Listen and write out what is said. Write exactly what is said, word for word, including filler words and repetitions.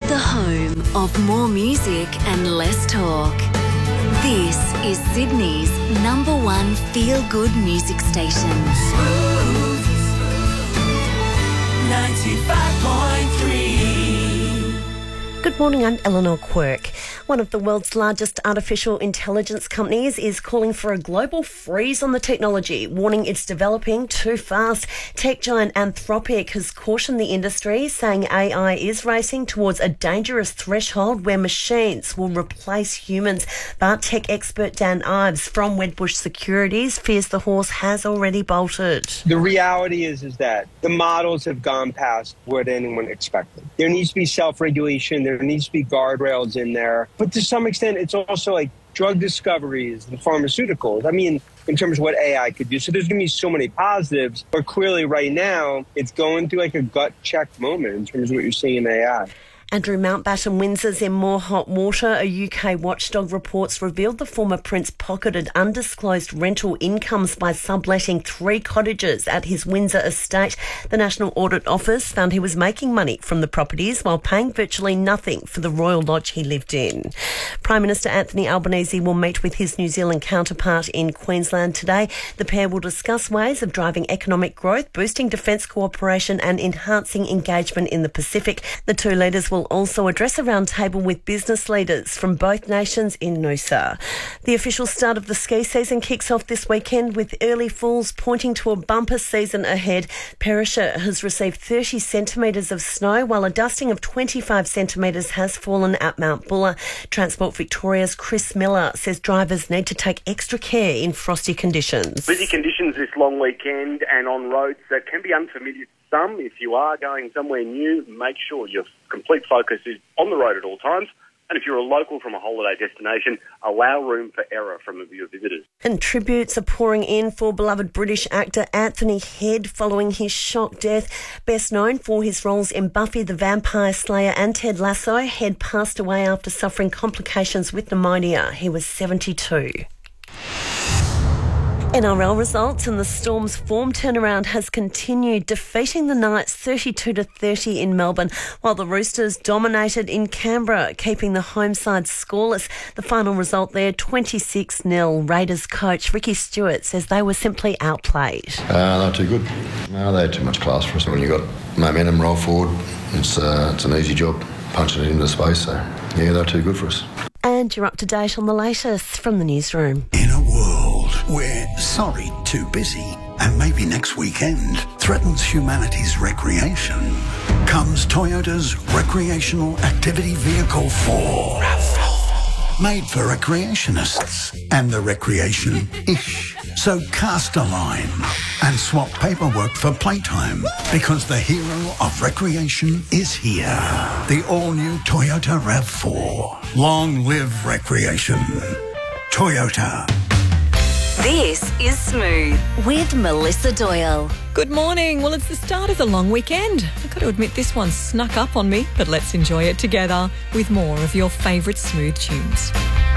The home of more music and less talk. This is Sydney's number one feel-good music station. Smooth ninety-five point three. Good morning, I'm Eleanor Quirk. One of the world's largest artificial intelligence companies is calling for a global freeze on the technology, warning it's developing too fast. Tech giant Anthropic has cautioned the industry, saying A I is racing towards a dangerous threshold where machines will replace humans. But tech expert Dan Ives from Wedbush Securities fears the horse has already bolted. The reality is, is that the models have gone past what anyone expected. There needs to be self-regulation. There needs to be guardrails in there. But to some extent, it's also like drug discoveries and pharmaceuticals. I mean, in terms of what A I could do. So there's going to be so many positives. But clearly right now, it's going through like a gut check moment in terms of what you're seeing in A I. Andrew Mountbatten Windsor's in more hot water. A U K watchdog reports revealed the former prince pocketed undisclosed rental incomes by subletting three cottages at his Windsor estate. The National Audit Office found he was making money from the properties while paying virtually nothing for the royal lodge he lived in. Prime Minister Anthony Albanese will meet with his New Zealand counterpart in Queensland today. The pair will discuss ways of driving economic growth, boosting defence cooperation and enhancing engagement in the Pacific. The two leaders will also address a roundtable with business leaders from both nations in Noosa. The official start of the ski season kicks off this weekend with early falls pointing to a bumper season ahead. Perisher has received thirty centimetres of snow, while a dusting of twenty-five centimetres has fallen at Mount Buller. Transport Victoria's Chris Miller says drivers need to take extra care in frosty conditions. Busy conditions this long weekend and on roads that can be unfamiliar to some. If you are going somewhere new, make sure your complete focus is on the road at all times. And if you're a local from a holiday destination, allow room for error from your visitors. And tributes are pouring in for beloved British actor Anthony Head following his shock death. Best known for his roles in Buffy the Vampire Slayer and Ted Lasso, Head passed away after suffering complications with pneumonia. He was seventy-two. N R L results and the Storm's form turnaround has continued, defeating the Knights thirty-two to thirty in Melbourne, while the Roosters dominated in Canberra, keeping the home side scoreless. The final result there, twenty-six nil. Raiders coach Ricky Stewart says they were simply outplayed. Uh, they're too good. No, they had too much class for us. When you got momentum, roll forward, it's, uh, it's an easy job punching it into space. So, yeah, they're too good for us. And you're up to date on the latest from the newsroom. In a world where sorry, too busy, and maybe next weekend threatens humanity's recreation, comes Toyota's Recreational Activity Vehicle four. RAV four. Made for recreationists and the recreation-ish. So cast a line and swap paperwork for playtime, because the hero of recreation is here. The all-new Toyota RAV four. Long live recreation. Toyota. This is Smooth with Melissa Doyle. Good morning. Well, it's the start of the long weekend. I've got to admit this one snuck up on me, but let's enjoy it together with more of your favourite Smooth tunes.